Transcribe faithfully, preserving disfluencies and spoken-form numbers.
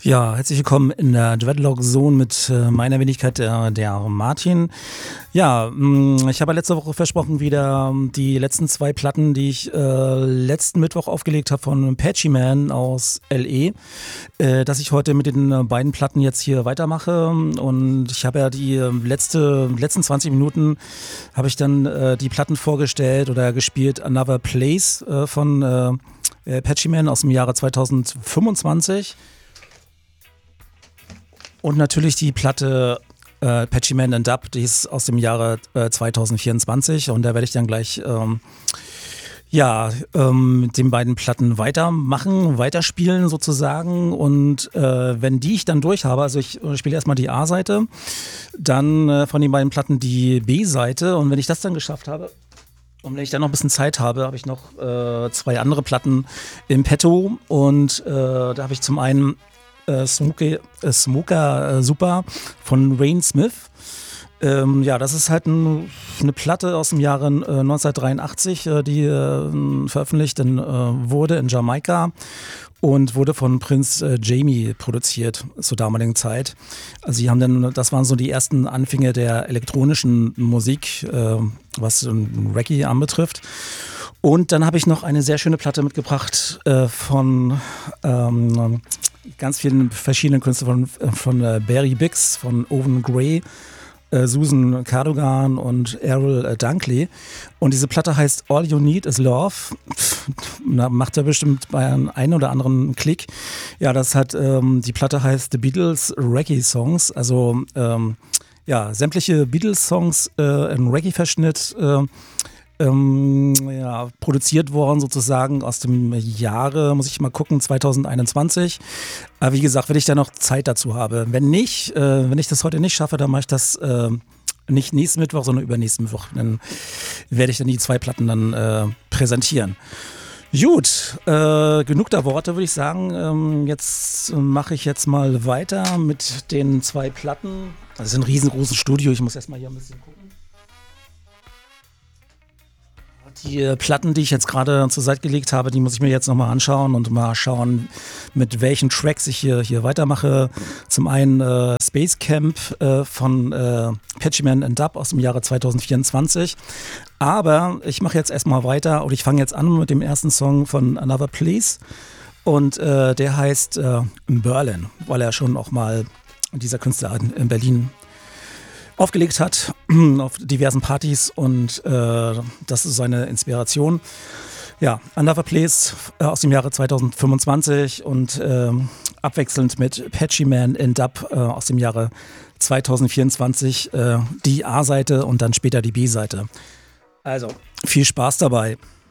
Ja, herzlich willkommen in der Dreadlock Zone mit äh, meiner Wenigkeit, der, der Martin. Ja, mh, ich habe letzte Woche versprochen, wieder die letzten zwei Platten, die ich äh, letzten Mittwoch aufgelegt habe von Patchy Man aus L E, äh, dass ich heute mit den äh, beiden Platten jetzt hier weitermache. Und ich habe ja die äh, letzte, letzten zwanzig Minuten habe ich dann äh, die Platten vorgestellt oder gespielt. Another Place äh, von äh, Patchy Man aus dem Jahre zweitausendfünfundzwanzig. Und natürlich die Platte äh, Patchy Man and Dub, die ist aus dem Jahre äh, zweitausendvierundzwanzig. Und da werde ich dann gleich ähm, ja, ähm, mit den beiden Platten weitermachen, weiterspielen sozusagen. Und äh, wenn die ich dann durch habe, also ich spiele erstmal die A-Seite, dann äh, von den beiden Platten die B-Seite. Und wenn ich das dann geschafft habe, und wenn ich dann noch ein bisschen Zeit habe, habe ich noch äh, zwei andere Platten im Petto. Und äh, da habe ich zum einen Äh, Smoker, äh, Smoker äh, Super von Wayne Smith. Ähm, ja, das ist halt ein, eine Platte aus dem Jahre äh, neunzehnhundertdreiundachtzig, äh, die äh, veröffentlicht in, äh, wurde in Jamaika und wurde von Prinz äh, Jamie produziert zur damaligen Zeit. Also sie haben dann, das waren so die ersten Anfänge der elektronischen Musik, äh, was ähm, Reggae anbetrifft. Und dann habe ich noch eine sehr schöne Platte mitgebracht äh, von ähm, ganz vielen verschiedenen Künstlern, von, von äh, Barry Biggs, von Owen Gray, äh, Susan Cadogan und Errol äh, Dunkley. Und diese Platte heißt All You Need Is Love. Na, macht er bestimmt bei einem einen oder anderen Klick. Ja, das hat, ähm, die Platte heißt The Beatles Reggae Songs. Also ähm, ja, sämtliche Beatles-Songs äh, im Reggae-Verschnitt äh, Ähm, ja, produziert worden sozusagen aus dem Jahre, muss ich mal gucken, zweitausendeinundzwanzig. Aber wie gesagt, wenn ich da noch Zeit dazu habe. Wenn nicht, äh, wenn ich das heute nicht schaffe, dann mache ich das äh, nicht nächsten Mittwoch, sondern übernächsten Mittwoch. Dann werde ich dann die zwei Platten dann äh, präsentieren. Gut, äh, genug der Worte, würde ich sagen. Ähm, jetzt mache ich jetzt mal weiter mit den zwei Platten. Das ist ein riesengroßes Studio, ich muss erstmal hier ein bisschen gucken. Die Platten, die ich jetzt gerade zur Seite gelegt habe, die muss ich mir jetzt nochmal anschauen und mal schauen, mit welchen Tracks ich hier, hier weitermache. Zum einen äh, Space Camp äh, von äh, Patchy Man and Dub aus dem Jahre zweitausendvierundzwanzig. Aber ich mache jetzt erstmal weiter und ich fange jetzt an mit dem ersten Song von Another Place. Und äh, der heißt äh, Berlin, weil er schon auch mal dieser Künstler in Berlin aufgelegt hat auf diversen Partys und äh, das ist seine Inspiration. Ja, Another Place äh, aus dem Jahre zweitausendfünfundzwanzig und äh, abwechselnd mit Patchy Man and Dub äh, aus dem Jahre zweitausendvierundzwanzig äh, die A-Seite und dann später die B-Seite. Also, viel Spaß dabei.